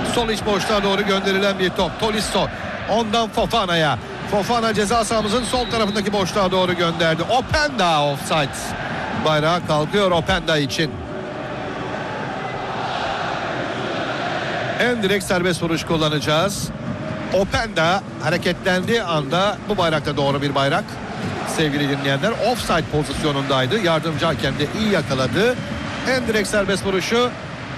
Sol iç boşluğa doğru gönderilen bir top. Tolisso ondan Fofana'ya. Fofana ceza sahamızın sol tarafındaki boşluğa doğru gönderdi. Openda offside. Bayrağı kalkıyor Openda için. En direkt serbest vuruş kullanacağız. Openda hareketlendiği anda bu bayrakta doğru bir bayrak. Sevgili dinleyenler, offside pozisyonundaydı. Yardımcı hakem de iyi yakaladı. En direkt serbest vuruşu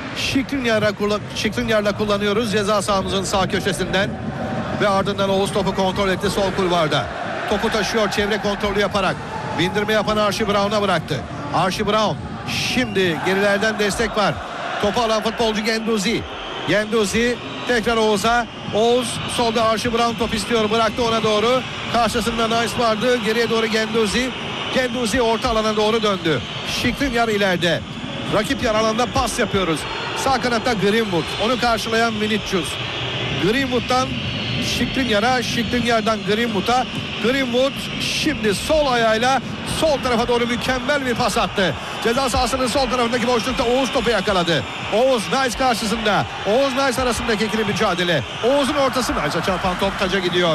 Skriniar'la kullanıyoruz ceza sahamızın sağ köşesinden. Ve ardından Oğuz topu kontrol etti sol kulvarda. Topu taşıyor çevre kontrolü yaparak. Bindirme yapan Archie Brown'a bıraktı. Archie Brown, şimdi gerilerden destek var. Topu alan futbolcu Guendouzi. Guendouzi tekrar Oğuz'a. Oğuz solda Archie Brown top istiyor. Bıraktı ona doğru. Karşısında Nice vardı. Geriye doğru Guendouzi. Guendouzi orta alana doğru döndü. Skriniar ileride. Rakip yer alanda pas yapıyoruz. Sağ kanatta Greenwood. Onu karşılayan Vinicius. Greenwood'dan Skriniar'a, Skriniar'dan Greenwood'a. Greenwood şimdi sol ayağıyla sol tarafa doğru mükemmel bir pas attı. Ceza sahasının sol tarafındaki boşlukta Oğuz topu yakaladı. Oğuz Nice karşısında. Oğuz Nice arasındaki ikili mücadele. Oğuz'un ortası, Nice'a çarpan top taca gidiyor.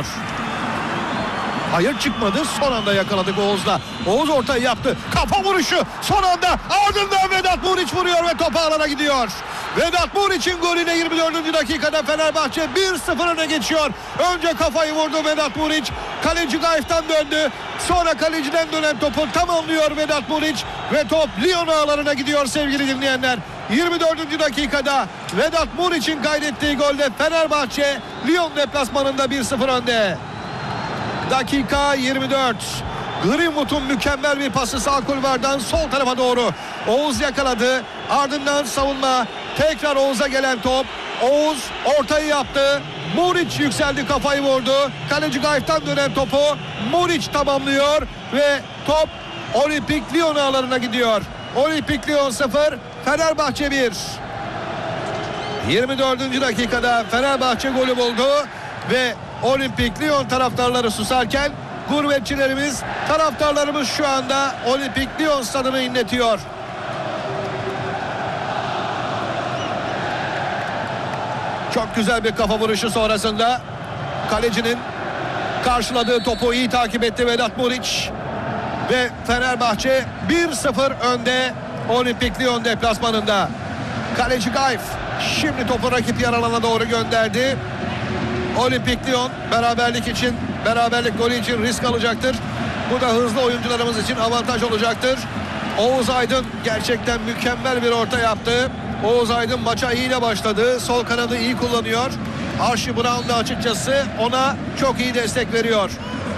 Hayır, çıkmadı. Son anda yakaladık Oğuz'la. Oğuz ortayı yaptı. Kafa vuruşu. Son anda ardından Vedat Muriç vuruyor ve top ağlara gidiyor. Vedat Muriç'in golüyle 24. dakikada Fenerbahçe 1-0 öne geçiyor. Önce kafayı vurdu Vedat Muriç. Kaleci Gaif'tan döndü. Sonra kaleciden dönen topu tamamlıyor Vedat Muriç. Ve top Lyon ağlarına gidiyor sevgili dinleyenler. 24. dakikada Vedat Muriç'in kaydettiği golde Fenerbahçe Lyon deplasmanında 1-0 önde. Dakika 24. Greenwood'un mükemmel bir pası sağ kulvardan sol tarafa doğru. Oğuz yakaladı. Ardından savunma. Tekrar Oğuz'a gelen top. Oğuz ortayı yaptı. Muriç yükseldi, kafayı vurdu. Kaleci Gaif'tan dönen topu Muriç tamamlıyor ve top Olimpik Lyon ağlarına gidiyor. Olimpik Lyon 0, Fenerbahçe 1. 24. dakikada Fenerbahçe golü buldu ve Olimpik Lyon taraftarları susarken gurbetçilerimiz, taraftarlarımız şu anda Olimpik Lyon stadını inletiyor. Çok güzel bir kafa vuruşu sonrasında kalecinin karşıladığı topu iyi takip etti Vedat Muriç ve Fenerbahçe 1-0 önde Olimpik Lyon deplasmanında. Kaleci Gaif şimdi topu rakip yer alana doğru gönderdi. Olimpik Lyon beraberlik golü için risk alacaktır. Bu da hızlı oyuncularımız için avantaj olacaktır. Oğuz Aydın gerçekten mükemmel bir orta yaptı. Oğuz Aydın maça iyi de başladı. Sol kanadı iyi kullanıyor. Archie Brown da açıkçası ona çok iyi destek veriyor.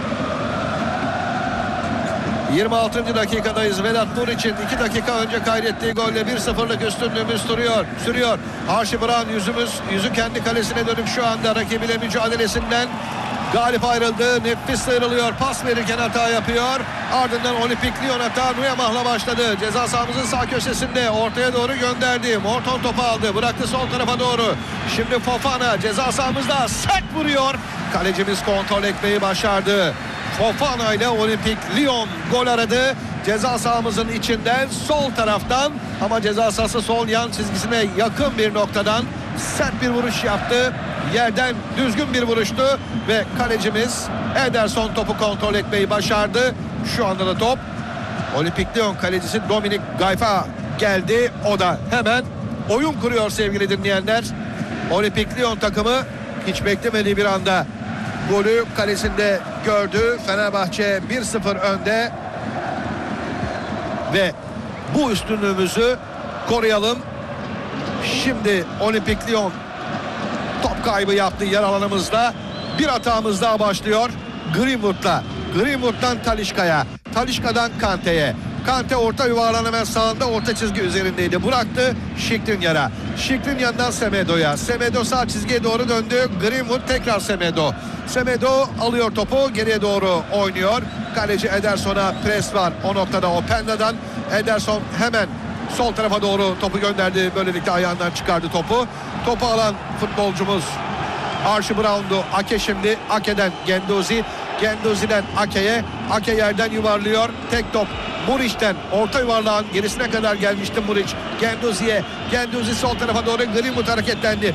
26. dakikadayız. Vedat Muriç'in 2 dakika önce kaydettiği golle 1-0'lık üstünlüğümüz sürüyor. Archie Brown yüzü kendi kalesine dönük şu anda rakibiyle mücadelesinden galip ayrıldı. Nefis sıyrılıyor. Pas verirken hata yapıyor. Ardından Olimpik Lyon hata Nuyamah'la başladı. Ceza sahamızın sağ köşesinde ortaya doğru gönderdi. Morton topu aldı. Bıraktı sol tarafa doğru. Şimdi Fofana ceza sahamızda sert vuruyor. Kalecimiz kontrol etmeyi başardı. Fofana ile Olimpik Lyon gol aradı. Ceza sahamızın içinden sol taraftan ama ceza sahası sol yan çizgisine yakın bir noktadan sert bir vuruş yaptı. Yerden düzgün bir vuruştu ve kalecimiz Ederson topu kontrol etmeyi başardı. Şu anda da top Olimpik Lyon kalecisi Dominik Gaif'a geldi. O da hemen oyun kuruyor sevgili dinleyenler. Olimpik Lyon takımı hiç beklemediği bir anda golü kalesinde gördü. Fenerbahçe 1-0 önde ve bu üstünlüğümüzü koruyalım. Şimdi Olimpik Lyon top kaybı yaptı yer alanımızda. Bir hatamız daha başlıyor. Greenwood'dan Talisca'ya. Talisca'dan Kante'ye. Kante orta yuvarlan hemen sağında orta çizgi üzerindeydi. Bıraktı Skriniar'a. Skriniar'dan Semedo'ya. Semedo sağ çizgiye doğru döndü. Greenwood tekrar Semedo. Semedo alıyor topu geriye doğru oynuyor. Kaleci Ederson'a pres var. O noktada Openda'dan. Ederson hemen sol tarafa doğru topu gönderdi. Böylelikle ayağından çıkardı topu. Topu alan futbolcumuz Archie Brown'du. Ake şimdi. Ake'den Guendouzi. Guendouzi'den Ake'ye. Ake yerden yuvarlıyor. Tek top Muriç'ten orta yuvarlağın gerisine kadar gelmişti Muriç. Guendouzi'ye. Guendouzi sol tarafa doğru Greenwood hareketlendi.